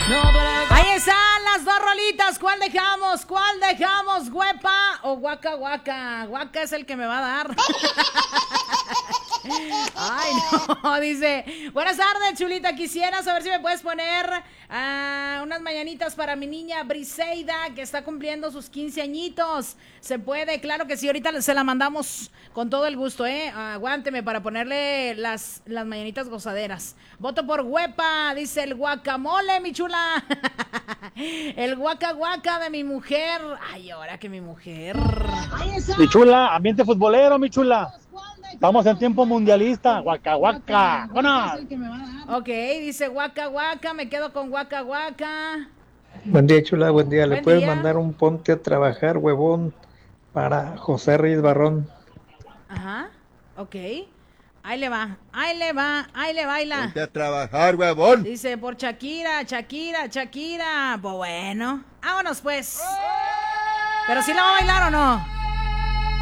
Ahí están las dos rolitas. ¿Cuál dejamos? ¿Cuál dejamos? ¿Huepa o Guaca Guaca? Guaca es el que me va a dar. Ay, no, dice, buenas tardes, chulita, quisiera saber si me puedes poner unas mañanitas para mi niña Briseida, que está cumpliendo sus 15 añitos. ¿Se puede? Claro que sí, ahorita se la mandamos con todo el gusto, aguánteme para ponerle las mañanitas gozaderas. Voto por Huepa, dice el guacamole, mi chula. El guaca guaca de mi mujer. Ay, ahora que mi mujer. Mi chula, ambiente futbolero, mi chula. Estamos en tiempo mundialista. Guaca, guaca. ¡Vámonos! Ok, dice guaca guaca, me quedo con guaca guaca. Buen día, chula, buen día. ¿Le Buen puedes día. mandar un ponte a trabajar, huevón, para José Reyes Barrón? Ajá, ok. Ahí le va, ahí le va, ahí le baila. Ponte a trabajar, huevón. Dice por Shakira, Shakira, Shakira. Pues bueno, vámonos pues. ¿Pero si la va a bailar o no?